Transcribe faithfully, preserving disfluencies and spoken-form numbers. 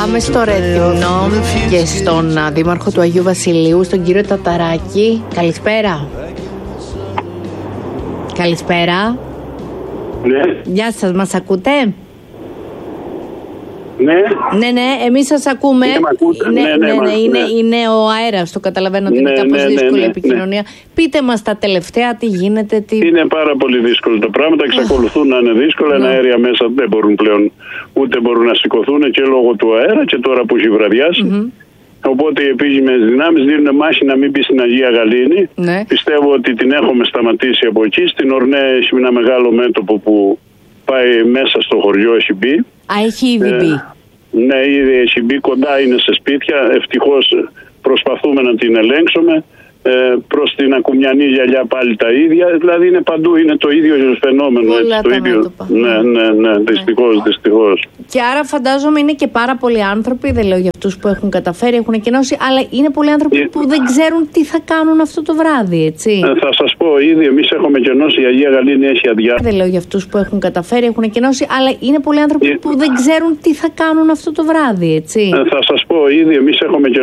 Πάμε στο Ρέθυμνο και στον δήμαρχο του Αγίου Βασιλείου, στον κύριο Ταταράκη. Καλησπέρα. Καλησπέρα. Ναι. Γεια σας, μας ακούτε? Ναι. Ναι, ναι, εμείς σας ακούμε. Ναι, ναι, ναι, ναι, ναι, ναι, είναι, ναι. είναι ο αέρας, το καταλαβαίνω ότι Ναι, είναι κάπως ναι, ναι, δύσκολη ναι, η επικοινωνία. ναι. Πείτε μας τα τελευταία, τι γίνεται, τι... Είναι πάρα πολύ δύσκολο τα πράγματα, εξακολουθούν να είναι δύσκολα. Ναι. Ένα αέρια μέσα δεν μπορούν πλέον, ούτε μπορούν να σηκωθούν και λόγω του αέρα και τώρα που έχει βραδιάσει. Mm-hmm. Οπότε οι επίσημες δυνάμεις δίνουν μάχη να μην μπει στην Αγία Γαλήνη. Ναι. Πιστεύω ότι την έχουμε σταματήσει από εκεί. Στην Ορνέ έχει ένα μεγάλο μέτωπο που πάει μέσα στο χωριό, έχει μπει. Α, έχει ήδη μπει. Ε, ναι, ήδη έχει μπει, κοντά είναι σε σπίτια. Ευτυχώς προσπαθούμε να την ελέγξουμε. Ε, προς την Ακουμιανή γυαλιά πάλι τα ίδια. Δηλαδή είναι παντού, είναι το ίδιο φαινόμενο. Όλα έτσι, το τα ίδιο. μέτωπα. Ναι, ναι, ναι, δυστυχώς, δυστυχώς. Και άρα φαντάζομαι είναι και πάρα πολλοί άνθρωποι, δεν λέω για αυτούς που έχουν καταφέρει, έχουν εκενώσει, αλλά είναι πολλοί άνθρωποι Ε, που δεν ξέρουν τι θα κάνουν αυτό το βράδυ, έτσι. Ε, θα σας πω, ήδη εμείς έχουμε κενώσει, η Αγία Γαλήνη έχει αδειά. Δεν λέω για αυτούς που έχουν καταφέρει, έχουν εκενώσει, αλλά είναι πολλοί άνθρωποι Ε, που δεν ξέρουν τι θα κάνουν αυτό το βράδυ, έτσι. Ε, θα σας πω, ήδη εμείς έχουμε